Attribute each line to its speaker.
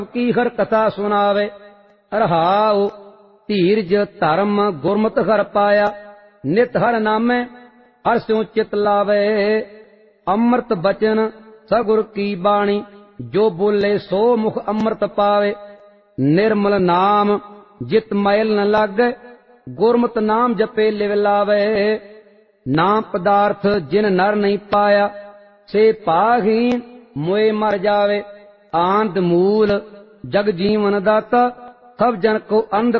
Speaker 1: ਕੀ ਹਰ ਕਥਾ ਸੁਣਾਵੇ। ਰਹਾਉ ਧੀਰਜ ਧਰਮ ਗੁਰਮਤਿ ਹਰਿ ਪਾਇਆ। ਨਿਤ ਹਰਿ ਨਾਮੈ ਹਰਿ ਸਿਉ ਚਿਤ ਲਾਵੇ। ਅੰਮ੍ਰਿਤ ਬਚਨ ਸਗੁਰ ਕੀ ਬਾਣੀ ਜੋ ਬੋਲੇ ਸੋ ਮੁਖ ਅੰਮ੍ਰਿਤ ਪਾਵੇ। ਨਿਰਮਲ ਨਾਮ ਜਿਤ ਮੈਲ ਨ ਲਾਗੈ ਗੁਰਮਤਿ ਨਾਮ ਜਪੇ ਲਿਵ ਲਾਵੇ। ਨਾਮ ਪਦਾਰਥ ਜਿਨ ਨਰ ਨਹੀਂ ਪਾਇਆ ਸੇ ਭਾਗਹੀਨ ਮੋਏ ਮਰ ਜਾਵੇ। ਆਨੰਦ ਮੂਲ ਜਗ ਜੀਵਨ ਦਾਤਾ ਸਭ ਜਨ ਕੋ ਅੰਧ